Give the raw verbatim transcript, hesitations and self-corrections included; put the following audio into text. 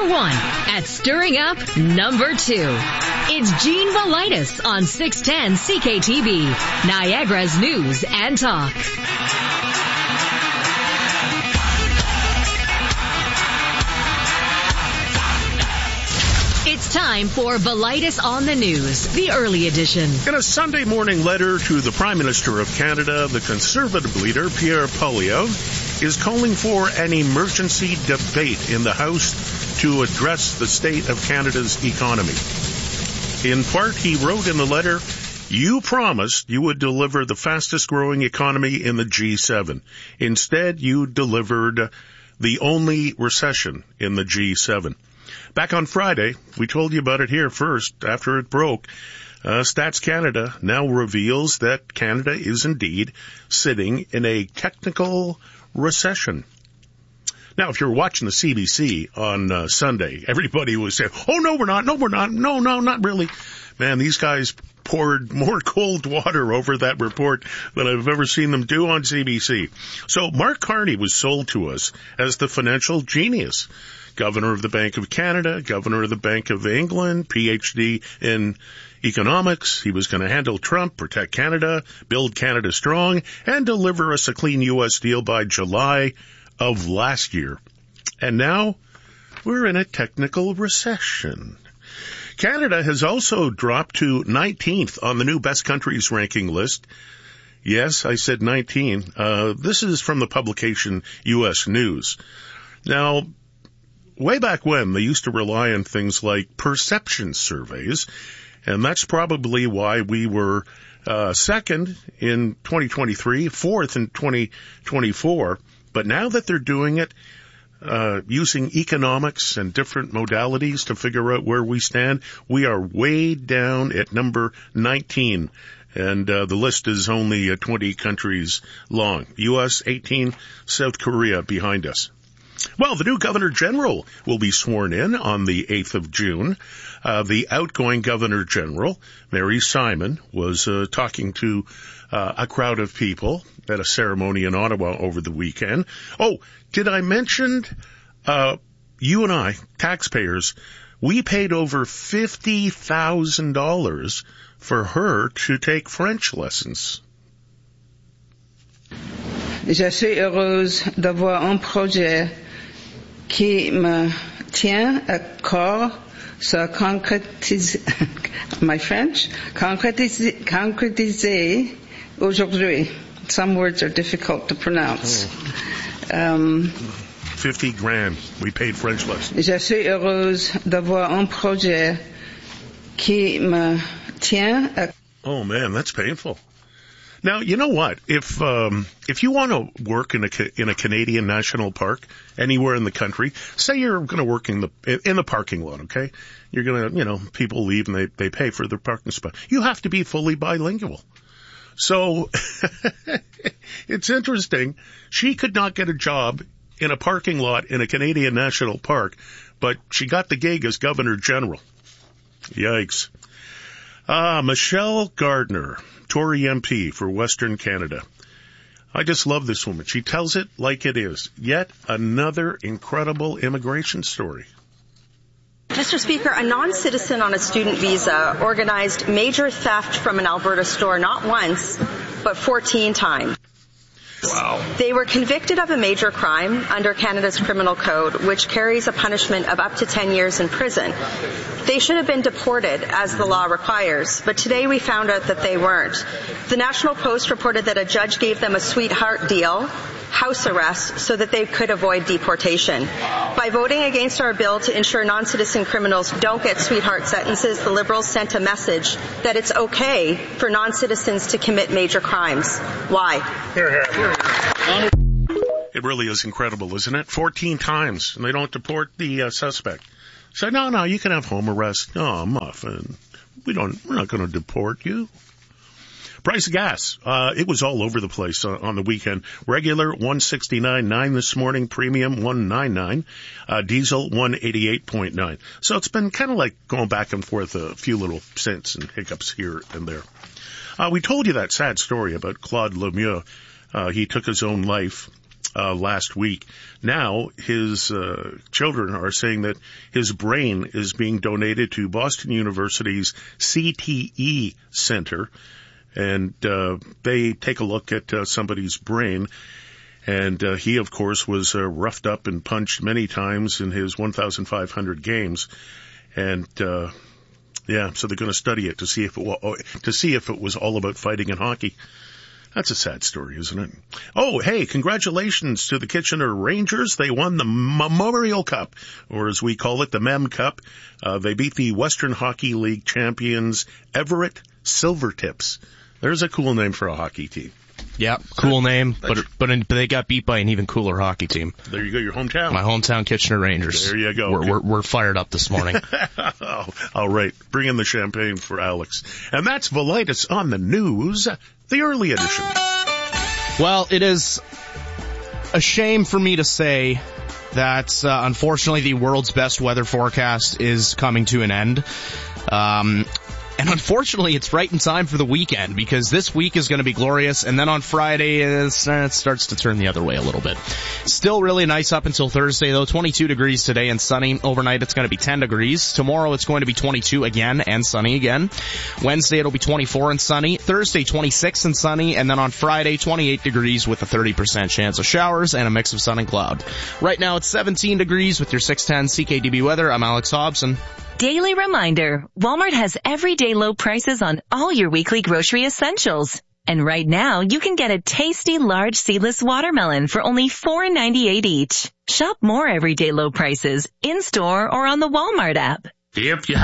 one at stirring up number two. It's Gene Velitis on six ten C K T V, Niagara's News and Talk. It's time for Velitis on the News, the early edition. In a Sunday morning letter to the Prime Minister of Canada, the Conservative leader, Pierre Poilievre, is calling for an emergency debate in the House to address the state of Canada's economy. In part, he wrote in the letter, "You promised you would deliver the fastest growing economy in the G seven. Instead, you delivered the only recession in the G seven. Back on Friday, we told you about it here first after it broke. Uh, Stats Canada now reveals that Canada is indeed sitting in a technical recession. Now, if you're watching the C B C on uh, Sunday, everybody was saying, oh, no, we're not. No, we're not. No, no, not really. Man, these guys poured more cold water over that report than I've ever seen them do on C B C. So Mark Carney was sold to us as the financial genius. Governor of the Bank of Canada, Governor of the Bank of England, P H D in economics. He was going to handle Trump, protect Canada, build Canada strong, and deliver us a clean U S deal by July of last year. And now we're in a technical recession. Canada has also dropped to nineteenth on the new best countries ranking list. Yes, I said nineteen. Uh, this is from the publication U S News. Now, way back when, they used to rely on things like perception surveys, and that's probably why we were uh, second in twenty twenty-three, fourth in twenty twenty-four. But now that they're doing it uh using economics and different modalities to figure out where we stand, we are way down at number nineteen. And uh, the list is only uh, twenty countries long. U S eighteen, South Korea behind us. Well, the new Governor General will be sworn in on the eighth of June. Uh, the outgoing Governor General, Mary Simon, was uh, talking to uh, a crowd of people at a ceremony in Ottawa over the weekend. Oh, did I mention uh, you and I, taxpayers, we paid over fifty thousand dollars for her to take French lessons. Je suis heureuse d'avoir un projet qui me tient à cœur se concrétiser, my French, concrétiser, concrétiser aujourd'hui. Some words are difficult to pronounce. Oh. Um, Fifty grand. We paid French lessons. Je suis heureuse d'avoir un projet qui me tient à... Oh man, that's painful. Now, you know what? If um, if you want to work in a in a Canadian national park anywhere in the country, say you're going to work in the in the parking lot, okay? You're going to, you know, people leave and they they pay for their parking spot. You have to be fully bilingual. So it's interesting. She could not get a job in a parking lot in a Canadian national park, but she got the gig as Governor General. Yikes. Ah, Michelle Gardner, Tory M P for Western Canada. I just love this woman. She tells it like it is. Yet another incredible immigration story. Mister Speaker, a non-citizen on a student visa organized major theft from an Alberta store not once, but fourteen times. Wow. They were convicted of a major crime under Canada's Criminal Code, which carries a punishment of up to ten years in prison. They should have been deported, as the law requires, but today we found out that they weren't. The National Post reported that a judge gave them a sweetheart deal, house arrest, so that they could avoid deportation. By voting against our bill to ensure non-citizen criminals don't get sweetheart sentences, the Liberals sent a message that it's okay for non-citizens to commit major crimes. Why? Here, here, here. It really is incredible, isn't it? fourteen times, and they don't deport the uh, suspect. Say, no, no, you can have home arrest. No, Muffin, we don't, we're not going to deport you. Price of gas, uh, it was all over the place uh, on the weekend. Regular, one sixty-nine point nine this morning. Premium, one ninety-nine. Uh, diesel, one eighty-eight point nine. So it's been kind of like going back and forth a few little cents and hiccups here and there. Uh, we told you that sad story about Claude Lemieux. Uh, he took his own life uh, last week. Now his uh, children are saying that his brain is being donated to Boston University's C T E Center, and uh, they take a look at uh, somebody's brain. And uh, he, of course, was uh, roughed up and punched many times in his one thousand five hundred games. And, uh, yeah, so they're going to study it to see if it wa- to see if it was all about fighting in hockey. That's a sad story, isn't it? Oh, hey, congratulations to the Kitchener Rangers. They won the Memorial Cup, or as we call it, the Mem Cup. Uh, they beat the Western Hockey League champions, Everett Silvertips. There's a cool name for a hockey team. Yeah, cool name, but but, in, but they got beat by an even cooler hockey team. There you go, your hometown. My hometown, Kitchener Rangers. There you go. We're, we're, we're fired up this morning. Oh, all right, bring in the champagne for Alex. And that's Velitis on the news, the early edition. Well, it is a shame for me to say that, uh, unfortunately, the world's best weather forecast is coming to an end. Um... And unfortunately, it's right in time for the weekend, because this week is going to be glorious, and then on Friday, it starts to turn the other way a little bit. Still really nice up until Thursday, though. twenty-two degrees today and sunny. Overnight, it's going to be ten degrees. Tomorrow, it's going to be twenty-two again and sunny again. Wednesday, it'll be twenty-four and sunny. Thursday, twenty-six and sunny. And then on Friday, twenty-eight degrees with a thirty percent chance of showers and a mix of sun and cloud. Right now, it's seventeen degrees with your six ten C K D B weather. I'm Alex Hobson. Daily reminder, Walmart has everyday low prices on all your weekly grocery essentials. And right now, you can get a tasty large seedless watermelon for only four ninety-eight each. Shop more everyday low prices in-store or on the Walmart app. If you